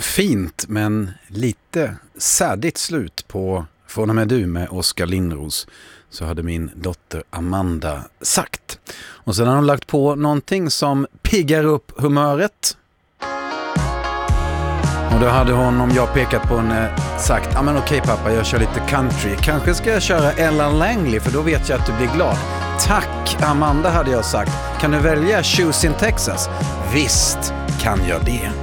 fint men lite sädigt slut på Från och med du med Oskar Lindros, så hade min dotter Amanda sagt. Och sen har hon lagt på någonting som piggar upp humöret. Och då hade hon, om jag pekat på henne, sagt: ja men okej pappa, jag kör lite country. Kanske ska jag köra Ella Langley, för då vet jag att du blir glad. Tack Amanda, hade jag sagt. Kan du välja Shoes in Texas? Visst kan jag det.